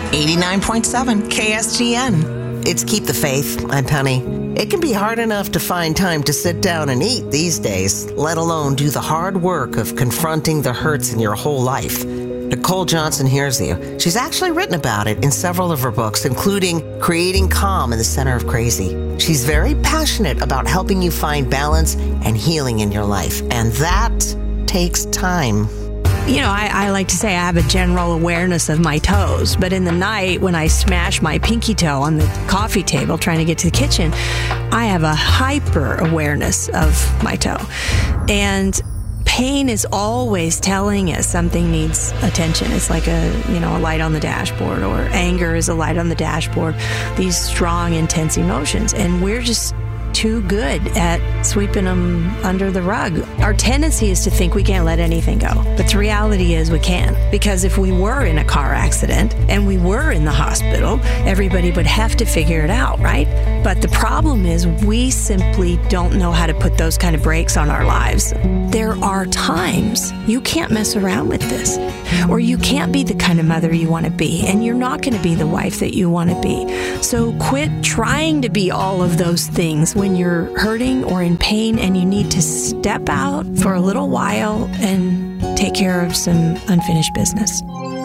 89.7 KSGN. It's Keep the Faith. I'm Penny. It can be hard enough to find time to sit down and eat these days, let alone do the hard work of confronting the hurts in your whole life. Nicole Johnson hears you. She's actually written about it in several of her books, including Creating Calm in the Center of Crazy. She's very passionate about helping you find balance and healing in your life, and that takes time. You know, I like to say I have a general awareness of my toes, but in the night when I smash my pinky toe on the coffee table trying to get to the kitchen, I have a hyper awareness of my toe. And pain is always telling us something needs attention. It's like a light on the dashboard, or anger is a light on the dashboard. These strong, intense emotions. And we're just too good at sweeping them under the rug. Our tendency is to think we can't let anything go. But the reality is we can. Because if we were in a car accident and we were in the hospital, everybody would have to figure it out, right? But the problem is we simply don't know how to put those kind of brakes on our lives. There are times you can't mess around with this, or you can't be the kind of mother you want to be, and you're not going to be the wife that you want to be. So quit trying to be all of those things when you're hurting or in pain, and you need to step out for a little while and take care of some unfinished business.